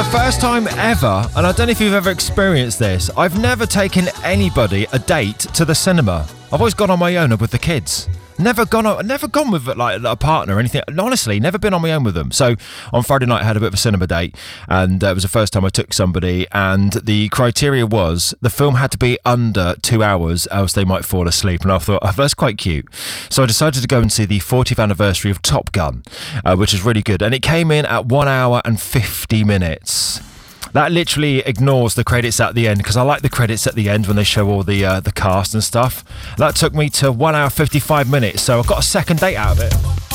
the first time ever, and I don't know if you've ever experienced this, I've never taken anybody a date to the cinema. I've always gone on my own with the kids. Never gone with like a partner or anything. Honestly, never been on my own with them. So on Friday night I had a bit of a cinema date, and it was the first time I took somebody, and the criteria was the film had to be under 2 hours, else they might fall asleep. And I thought, oh, that's quite cute. So I decided to go and see the 40th anniversary of Top Gun, which is really good. And it came in at 1 hour and 50 minutes. That literally ignores the credits at the end, because I like the credits at the end when they show all the cast and stuff. That took me to 1 hour 55 minutes, so I got a second date out of it.